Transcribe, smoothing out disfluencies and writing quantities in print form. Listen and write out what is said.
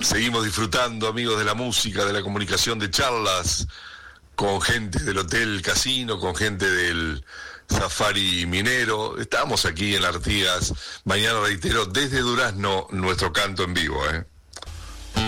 Seguimos disfrutando, amigos, de la música, de la comunicación, de charlas con gente del Hotel Casino, con gente del Safari Minero. Estamos aquí en Artigas. Mañana, reitero, desde Durazno, nuestro canto en vivo,